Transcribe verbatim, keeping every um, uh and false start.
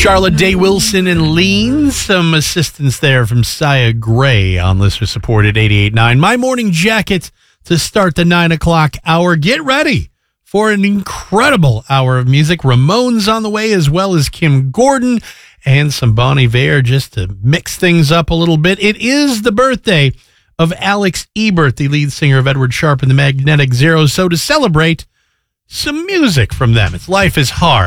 Charlotte Day Wilson and Lean. Some assistance there from Sia Gray on listener supported eighty-eight point nine. My Morning Jacket to start the nine o'clock hour. Get ready for an incredible hour of music. Ramones on the way, as well as Kim Gordon and some Bon Iver just to mix things up a little bit. It is the birthday of Alex Ebert, the lead singer of Edward Sharpe and the Magnetic Zeros. So to celebrate, some music from them. It's Life is Hard.